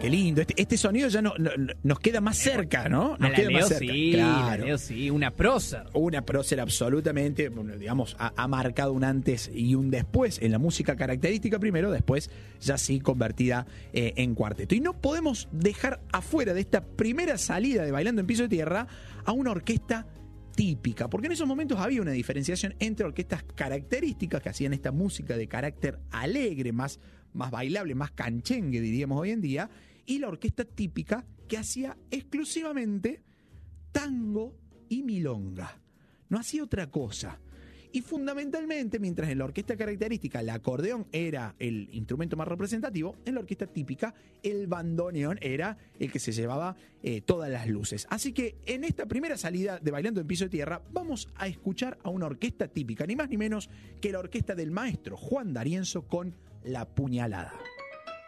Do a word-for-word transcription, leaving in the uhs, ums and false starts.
qué lindo. Este, este sonido ya no, no- nos queda más cerca, ¿no? Nos A la queda Leo más cerca. sí, Claro. la Leo sí, una prócer. Una prócer absolutamente, bueno, digamos, ha, ha marcado un antes y un después en la música característica primero, después ya sí convertida eh, en cuarteto. Y no podemos dejar afuera de esta primera salida de Bailando en Piso de Tierra a una orquesta típica, porque en esos momentos había una diferenciación entre orquestas características que hacían esta música de carácter alegre, más, más bailable, más canchengue, diríamos hoy en día, y la orquesta típica que hacía exclusivamente tango y milonga. No hacía otra cosa. Y fundamentalmente, mientras en la orquesta característica el acordeón era el instrumento más representativo, en la orquesta típica el bandoneón era el que se llevaba eh, todas las luces. Así que en esta primera salida de Bailando en Piso de Tierra vamos a escuchar a una orquesta típica, ni más ni menos que la orquesta del maestro Juan D'Arienzo con La Puñalada.